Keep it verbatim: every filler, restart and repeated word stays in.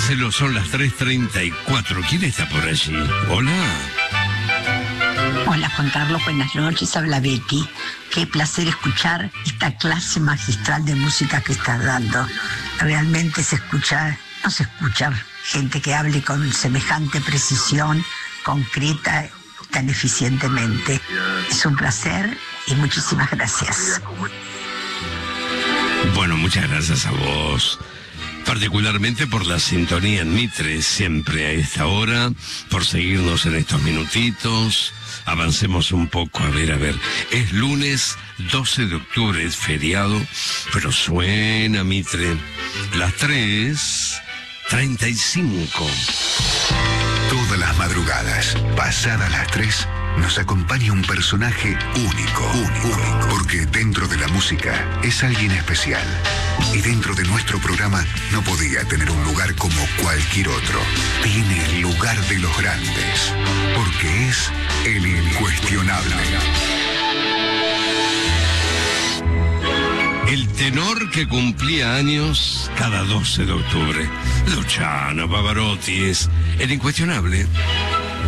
Marcelo, son las tres treinta y cuatro. ¿Quién está por allí? Hola. Hola Juan Carlos, buenas noches, habla Betty. Qué placer escuchar esta clase magistral de música que estás dando. Realmente se escucha, no se escucha gente que hable con semejante precisión, concreta, tan eficientemente. Es un placer y muchísimas gracias. Bueno, muchas gracias a vos. Particularmente por la sintonía en Mitre, siempre a esta hora, por seguirnos en estos minutitos. Avancemos un poco, a ver, a ver. Es lunes doce de octubre, es feriado, pero suena Mitre. Las tres treinta y cinco. Todas las madrugadas, pasadas las tres, nos acompaña un personaje único, único, único, porque dentro de la música es alguien especial. Y dentro de nuestro programa no podía tener un lugar como cualquier otro. Tiene el lugar de los grandes, porque es el incuestionable. El tenor que cumplía años cada doce de octubre. Luciano Pavarotti es el incuestionable.